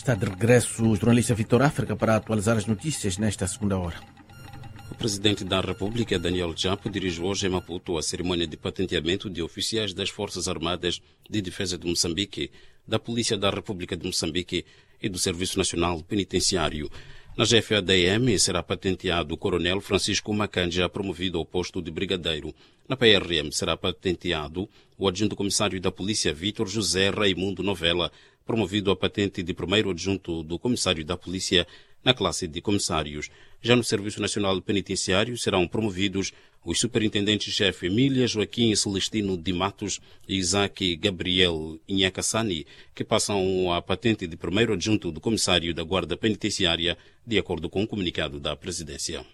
Está de regresso o jornalista Vitor África para atualizar as notícias nesta segunda hora. O presidente da República, Daniel Chapo, dirige hoje em Maputo a cerimônia de patenteamento de oficiais das Forças Armadas de Defesa de Moçambique, da Polícia da República de Moçambique e do Serviço Nacional Penitenciário. Na GFADM será patenteado o coronel Francisco Macanja, promovido ao posto de brigadeiro. Na PRM será patenteado o adjunto comissário da Polícia, Vítor José Raimundo Novella, promovido a patente de primeiro adjunto do comissário da Polícia na classe de comissários. Já no Serviço Nacional Penitenciário serão promovidos os superintendentes-chefe Emília Joaquim Celestino de Matos e Isaac Gabriel Inhacassani, que passam a patente de primeiro adjunto do comissário da Guarda Penitenciária, de acordo com o comunicado da Presidência.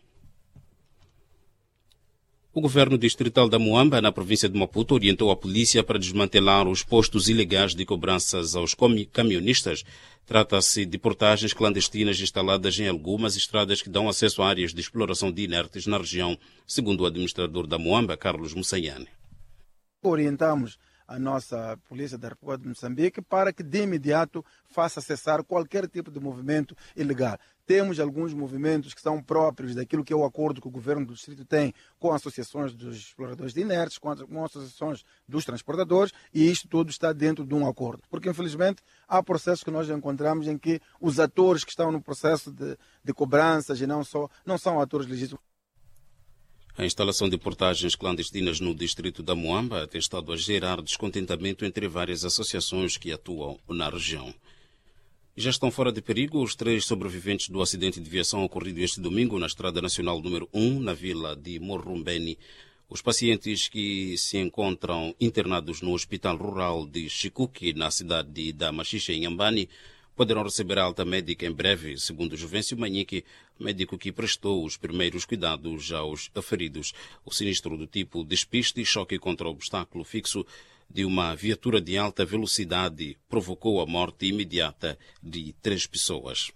O governo distrital da Moamba, na província de Maputo, orientou a polícia para desmantelar os postos ilegais de cobranças aos camionistas. Trata-se de portagens clandestinas instaladas em algumas estradas que dão acesso a áreas de exploração de inertes na região, segundo o administrador da Moamba, Carlos Mussaiane. Orientamos a nossa Polícia da República de Moçambique para que de imediato faça cessar qualquer tipo de movimento ilegal. Temos alguns movimentos que são próprios daquilo que é o acordo que o governo do distrito tem com associações dos exploradores de inertes, com associações dos transportadores, e isto tudo está dentro de um acordo. Porque, infelizmente, há processos que nós encontramos em que os atores que estão no processo de cobranças e não são atores legítimos. A instalação de portagens clandestinas no distrito da Moamba tem estado a gerar descontentamento entre várias associações que atuam na região. Já estão fora de perigo os 3 sobreviventes do acidente de viação ocorrido este domingo na Estrada Nacional número 1, na vila de Morrumbeni. Os pacientes que se encontram internados no Hospital Rural de Chicuque, na cidade da Machixe, em Ambani, poderão receber alta médica em breve, segundo Juvencio Manhique, médico que prestou os primeiros cuidados aos feridos. O sinistro do tipo despiste e choque contra o obstáculo fixo de uma viatura de alta velocidade provocou a morte imediata de 3 pessoas.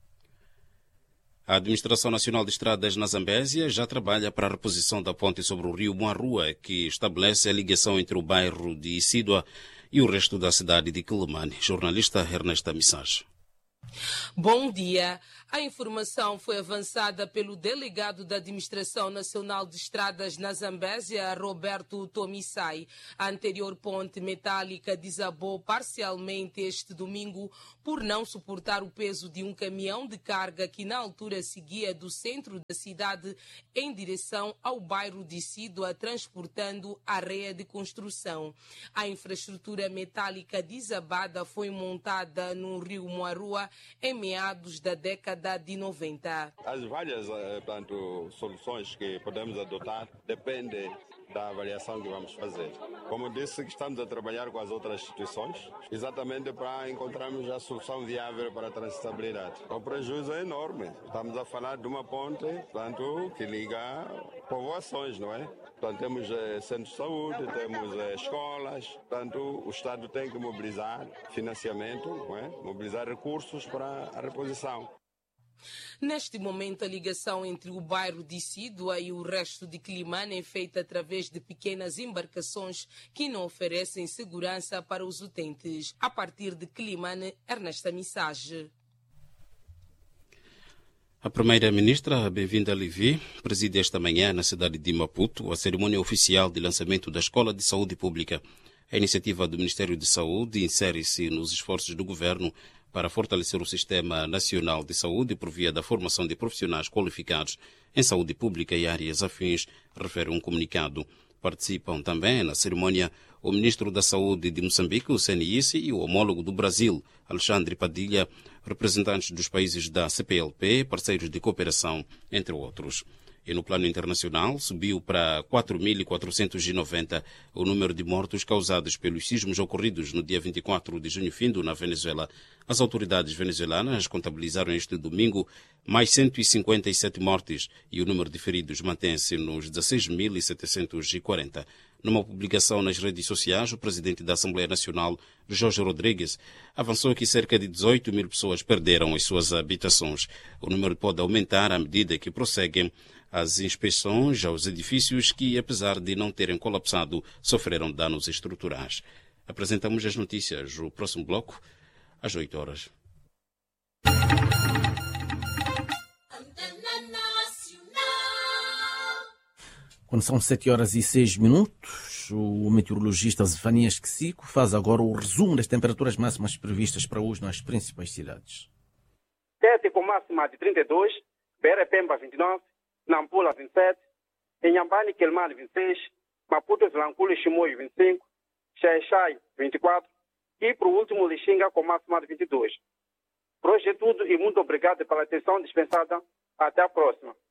A Administração Nacional de Estradas na Zambésia já trabalha para a reposição da ponte sobre o rio Moarua, que estabelece a ligação entre o bairro de Isídua e o resto da cidade de Quelimane. Jornalista Ernesta Missage. Bom dia. A informação foi avançada pelo delegado da Administração Nacional de Estradas na Zambésia, Roberto Tomissai. A anterior ponte metálica desabou parcialmente este domingo por não suportar o peso de um caminhão de carga que na altura seguia do centro da cidade em direção ao bairro de Isídua, transportando areia de construção. A infraestrutura metálica desabada foi montada no rio Moarua em meados da década de 90. As várias soluções que podemos adotar dependem da avaliação que vamos fazer. Como disse, estamos a trabalhar com as outras instituições, exatamente para encontrarmos a solução viável para a transitabilidade. O prejuízo é enorme. Estamos a falar de uma ponte, que liga povoações, não é? Portanto, temos centros de saúde, temos escolas, portanto, o Estado tem que mobilizar financiamento, não é? Mobilizar recursos para a reposição. Neste momento, a ligação entre o bairro de Isídua e o resto de Quelimane é feita através de pequenas embarcações que não oferecem segurança para os utentes. A partir de Quelimane, Ernesta Missage. A primeira-ministra, Bem-vinda Levi, preside esta manhã na cidade de Maputo a cerimônia oficial de lançamento da Escola de Saúde Pública. A iniciativa do Ministério de Saúde insere-se nos esforços do governo para fortalecer o Sistema Nacional de Saúde por via da formação de profissionais qualificados em saúde pública e áreas afins, refere um comunicado. Participam também na cerimônia o Ministro da Saúde de Moçambique, o CNIS, e o homólogo do Brasil, Alexandre Padilha, representantes dos países da CPLP, parceiros de cooperação, entre outros. E no plano internacional, subiu para 4.490 o número de mortos causados pelos sismos ocorridos no dia 24 de junho findo na Venezuela. As autoridades venezuelanas contabilizaram este domingo mais 157 mortes e o número de feridos mantém-se nos 16.740. Numa publicação nas redes sociais, o presidente da Assembleia Nacional, Jorge Rodrigues, avançou que cerca de 18 mil pessoas perderam as suas habitações. O número pode aumentar à medida que prosseguem as inspeções aos edifícios que, apesar de não terem colapsado, sofreram danos estruturais. Apresentamos as notícias no próximo bloco, às 8 horas. Quando são 7h06, o meteorologista Zefanias Ksico faz agora o resumo das temperaturas máximas previstas para hoje nas principais cidades. Tete com máxima de 32, Beira-Pemba 29, Nampula 27, Inhambane e Quelimane 26, Maputo, Vilanculo e Chimoio 25, Xai-Xai 24 e, por último, Lixinga com máxima de 22. Por hoje é tudo e muito obrigado pela atenção dispensada. Até a próxima.